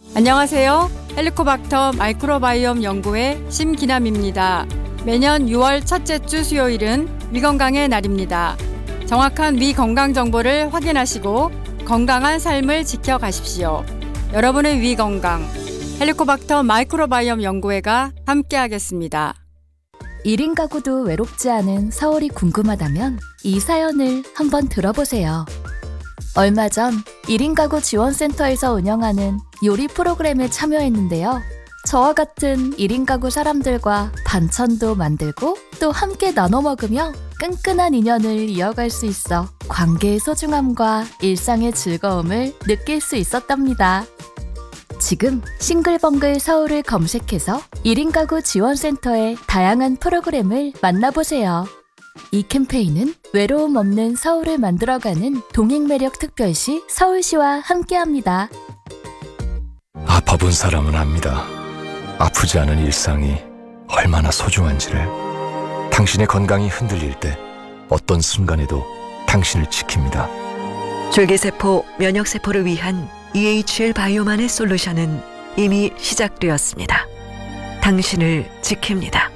안녕하세요. 헬리코박터 마이크로바이옴 연구의 심기남입니다. 매년 6월 첫째 주 수요일은 위건강의 날입니다. 정확한 위건강 정보를 확인하시고 건강한 삶을 지켜가십시오. 여러분의 위건강, 헬리코박터 마이크로바이옴 연구회가 함께하겠습니다. 1인 가구도 외롭지 않은 서울이 궁금하다면 이 사연을 한번 들어보세요. 얼마 전 1인 가구 지원센터에서 운영하는 요리 프로그램에 참여했는데요. 저와 같은 1인 가구 사람들과 반찬도 만들고 또 함께 나눠 먹으며 끈끈한 인연을 이어갈 수 있어 관계의 소중함과 일상의 즐거움을 느낄 수 있었답니다. 지금 싱글벙글 서울을 검색해서 1인 가구 지원센터의 다양한 프로그램을 만나보세요. 이 캠페인은 외로움 없는 서울을 만들어가는 동행매력 특별시 서울시와 함께합니다. 아파본 사람은 압니다. 아프지 않은 일상이 얼마나 소중한지를. 당신의 건강이 흔들릴 때 어떤 순간에도 당신을 지킵니다. 줄기세포, 면역세포를 위한 EHL 바이오만의 솔루션은 이미 시작되었습니다. 당신을 지킵니다.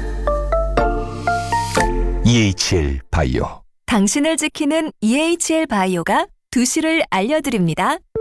EHL 바이오. 당신을 지키는 EHL 바이오가 2시를 알려드립니다.